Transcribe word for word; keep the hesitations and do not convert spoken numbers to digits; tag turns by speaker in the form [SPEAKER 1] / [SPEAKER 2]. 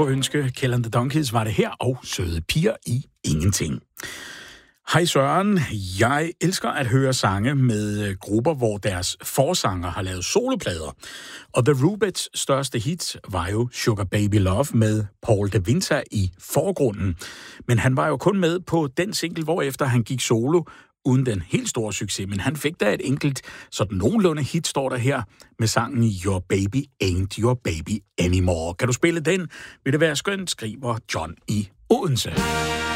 [SPEAKER 1] kunne ønske. Kjell and the Donkeys var det her, og Søde piger i ingenting. Hej Søren, jeg elsker at høre sange med grupper, hvor deres forsanger har lavet soloplader. Og The Rubettes største hit var jo Sugar Baby Love med Paul de Winter i forgrunden. Men han var jo kun med på den single, hvorefter han gik solo, uden den helt store succes. Men han fik da et enkelt, sådan nogenlunde hit, står der her, med sangen Your Baby Ain't Your Baby Anymore. Kan du spille den? Vil det være skønt, skriver John i Odense.